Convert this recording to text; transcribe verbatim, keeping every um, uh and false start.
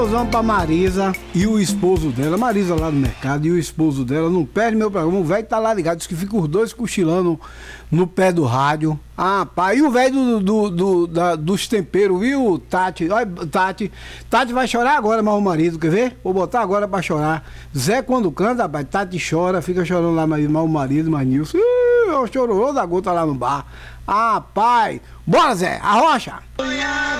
Alôzão pra Marisa e o esposo dela, Marisa lá no mercado, e o esposo dela, não perde meu programa, o velho tá lá ligado, diz que fica os dois cochilando no pé do rádio. Ah, pai, e o velho do, do, do, da, dos temperos, viu, Tati? Olha, Tati, Tati vai chorar agora, mas o marido, quer ver? Vou botar agora pra chorar. Zé quando canta, rapaz, Tati chora, fica chorando lá, mas o marido, mas Nilson, ih, chorou da gota lá no bar. Ah, pai, bora Zé, arrocha!